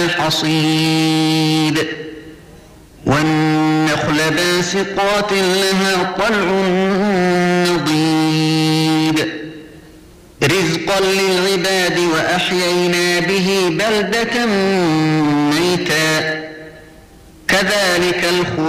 الحصيد والنخل باسقات لها طلع نضيد رزقا للعباد وأحيينا به بلدة ميتا كذلك الخروج